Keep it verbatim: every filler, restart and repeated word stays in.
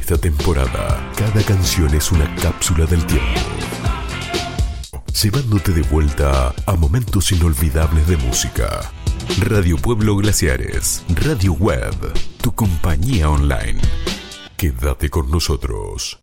esta temporada, cada canción es una cápsula del tiempo, llevándote de vuelta a momentos inolvidables de música. Radio Pueblo Glaciares, Radio Web, tu compañía online. Quédate con nosotros.